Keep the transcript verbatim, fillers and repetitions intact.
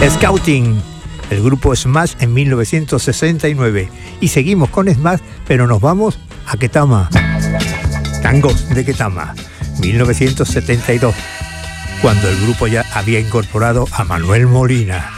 Scouting, el grupo Smash en mil novecientos sesenta y nueve. Y seguimos con Smash, pero nos vamos a Ketama. Tangos de Ketama, mil novecientos setenta y dos, cuando el grupo ya había incorporado a Manuel Molina.